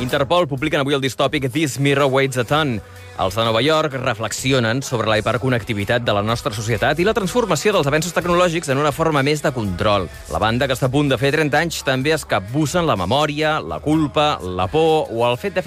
Interpol publiquen avui el distòpic This Mirror Weighs a Ton. Els de Nova York reflexionen sobre la hiperconnectivitat de la nostra societat i la transformació dels avenços tecnològics en una forma més de control. La banda, que està a punt de fer 30 anys, també es capbussa en la memòria, la culpa, la por o el fet de fer